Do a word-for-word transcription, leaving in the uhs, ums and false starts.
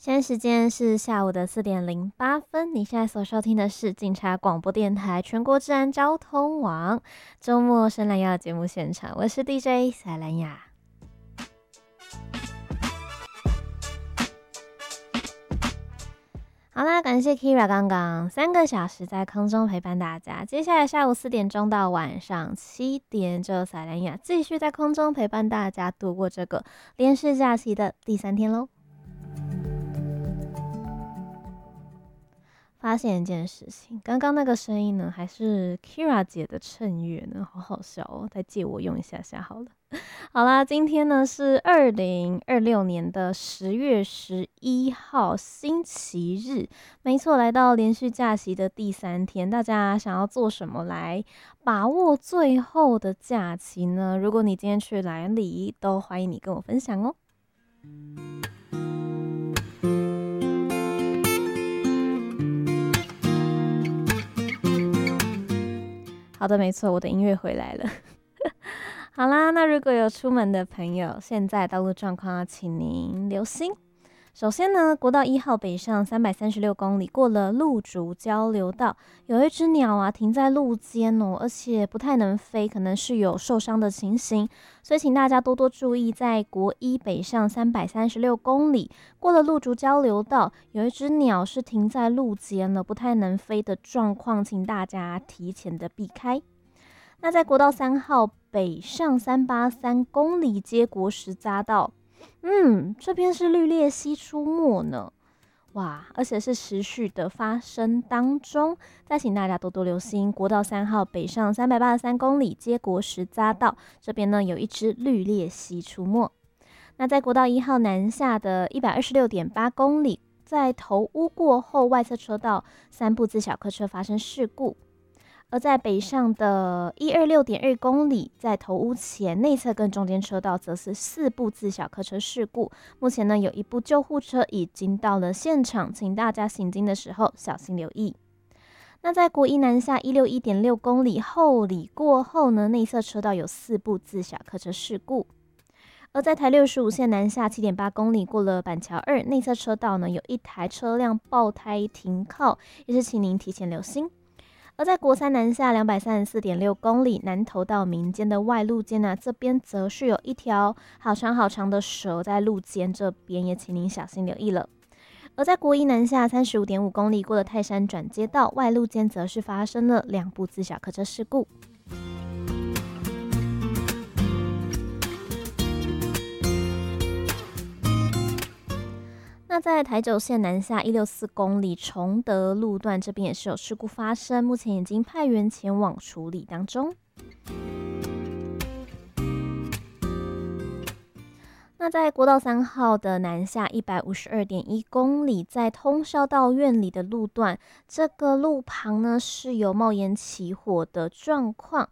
现在时间是下午的四点零八分，你现在所收听的是警察广播电台全国治安交通网周末深蓝亚节目现场，我是 D J 赛兰雅。好啦，感谢 Kira 刚刚三个小时在空中陪伴大家。接下来下午四点钟到晚上七点，就赛兰雅继续在空中陪伴大家度过这个连续假期的第三天喽。发现一件事情，刚刚那个声音呢，还是 Kira 姐的衬乐呢，好好笑哦，再借我用一下下好了。好啦，今天呢是二零二六年的十月十一号，星期日，没错，来到连续假期的第三天，大家想要做什么来把握最后的假期呢？如果你今天去兰里，都欢迎你跟我分享哦。好的，没错，我的音乐回来了。好啦，那如果有出门的朋友，现在道路状况请您留心。首先呢，国道一号北上三百三十六公里，过了路竹交流道，有一只鸟啊停在路肩哦，而且不太能飞，可能是有受伤的情形，所以请大家多多注意。在国一北上三百三十六公里，过了路竹交流道，有一只鸟是停在路肩了，不太能飞的状况，请大家提前的避开。那在国道三号北上三八三公里，接国十匝道，嗯，这边是绿鬣蜥出没呢，哇，而且是持续的发生当中。再请大家多多留心，国道三号北上三百八十三公里，接国十匝道，这边呢有一只绿鬣蜥出没。那在国道一号南下的一百二十六点八公里，在头屋过后外侧车道三部自小客车发生事故。而在北上的一百二十六点二公里，在头屋前内侧跟中间车道则是四部自小客车事故。目前呢，有一部救护车已经到了现场，请大家行经的时候小心留意。那在国一南下一百六十一点六公里后里过后呢，内侧车道有四部自小客车事故。而在台六十五线南下七点八公里，过了板桥二内侧车道呢，有一台车辆爆胎停靠，也是请您提前留心。而在国三南下两百三十四点六公里，南投到民间的外路肩啊，这边则是有一条好长好长的蛇在路肩这边，也请您小心留意了。而在国一南下三十五点五公里，过了泰山转接道外路肩，则是发生了两部自小客车事故。那在台九线南下一百六十四公里崇德路段，这边也是有事故发生，目前已经派员前往处理当中。那在国道三号的南下一百五十二点一公里，在通霄到院里的路段，这个路旁呢是有冒烟起火的状况，